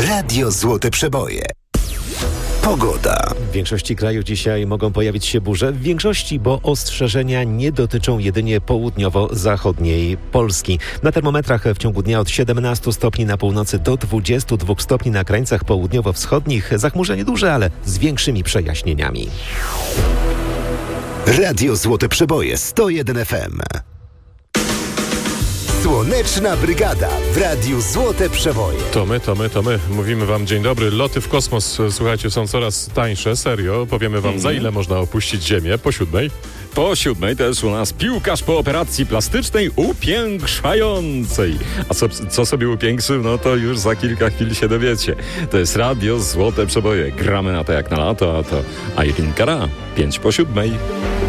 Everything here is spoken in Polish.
Radio Złote Przeboje. Pogoda. W większości kraju dzisiaj mogą pojawić się burze. W większości, bo ostrzeżenia nie dotyczą jedynie południowo-zachodniej Polski. Na termometrach w ciągu dnia od 17 stopni na północy do 22 stopni na krańcach południowo-wschodnich. Zachmurzenie duże, ale z większymi przejaśnieniami. Radio Złote Przeboje 101 FM. Słoneczna Brygada w Radiu Złote Przeboje. To my. Mówimy wam dzień dobry. Loty w kosmos, słuchajcie, są coraz tańsze, serio. Powiemy wam, za ile można opuścić Ziemię. Po 7:00. Po 7:00 też u nas piłkarz po operacji plastycznej upiększającej. A co sobie upiększy, no to już za kilka chwil się dowiecie. To jest Radio Złote Przeboje. Gramy na to jak na lato, a to Irene Cara. 5 po 7:00.